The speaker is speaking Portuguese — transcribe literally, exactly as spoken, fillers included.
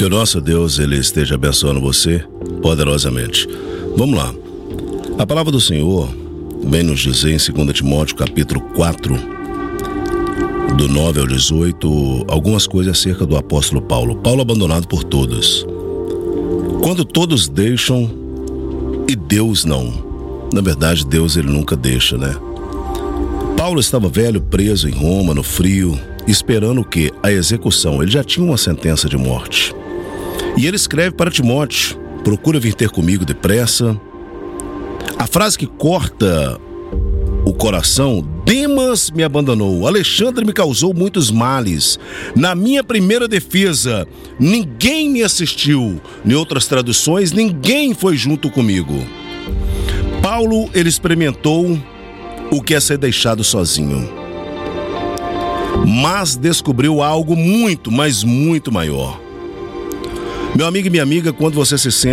o nosso Deus, ele esteja abençoando você poderosamente. Vamos lá. A palavra do Senhor vem nos dizer em dois Timóteo capítulo quatro, do nove ao dezoito, algumas coisas acerca do apóstolo Paulo. Paulo abandonado por todos. Quando todos deixam e Deus não. Na verdade, Deus ele nunca deixa, né? Paulo estava velho, preso em Roma, no frio, esperando o quê? A execução. Ele já tinha uma sentença de morte. E ele escreve para Timóteo: procura vir ter comigo depressa. A frase que corta o coração: Demas me abandonou, Alexandre me causou muitos males. Na minha primeira defesa, ninguém me assistiu. Em outras traduções, ninguém foi junto comigo. Paulo, ele experimentou o que é ser deixado sozinho, mas descobriu algo muito, mas muito maior. Meu amigo e minha amiga, quando você se sente